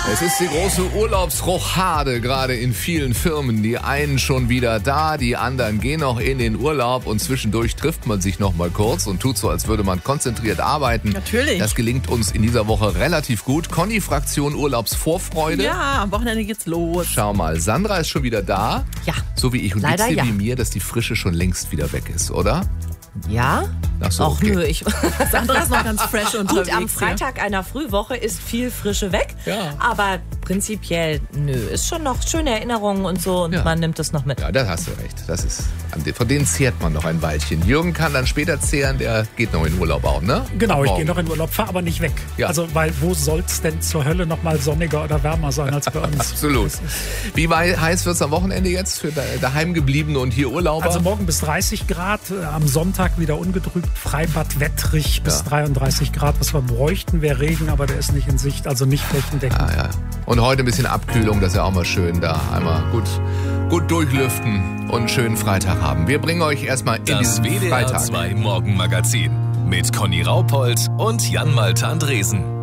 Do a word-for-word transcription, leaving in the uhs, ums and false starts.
Es ist die große Urlaubsrochade gerade in vielen Firmen. Die einen schon wieder da, die anderen gehen noch in den Urlaub und zwischendurch trifft man sich noch mal kurz und tut so, als würde man konzentriert arbeiten. Natürlich. Das gelingt uns in dieser Woche relativ gut. Conny, Fraktion Urlaubsvorfreude. Ja, am Wochenende geht's los. Schau mal, Sandra ist schon wieder da. Ja. So wie ich. Und Leider geht's dir ja. wie mir, dass die Frische schon längst wieder weg ist, oder? Ja? Ach so, Ach okay. nö, ich... Sandra ist noch ganz fresh unterwegs. Gut, am Freitag einer Frühwoche ist viel Frische weg. Ja. Aber prinzipiell, nö, ist schon noch schöne Erinnerungen und so und Ja. man nimmt es noch mit. Ja, da hast du recht. Das ist, von denen zehrt man noch ein Weilchen. Jürgen kann dann später zehren, der geht noch in Urlaub auch, ne? Genau, ich Morgen. gehe noch in Urlaub, fahre aber nicht weg. Ja. Also, weil wo soll es denn zur Hölle noch mal sonniger oder wärmer sein als bei uns? Absolut. Wie wei- heiß wird es am Wochenende jetzt für da- daheimgebliebene und hier Urlauber? Also morgen bis dreißig Grad, äh, am Sonntag wieder ungetrübt, Freibad Wettrich bis Ja. dreiunddreißig Grad. Was wir bräuchten, wäre Regen, aber der ist nicht in Sicht, also nicht flächendeckend. ah, ja. Und heute ein bisschen Abkühlung, das ist ja auch mal schön da. Einmal gut, gut durchlüften und einen schönen Freitag haben. Wir bringen euch erstmal in Das diesen W D R Freitag. zwei Morgenmagazin mit Conny Raupold und Jan Malte Andresen.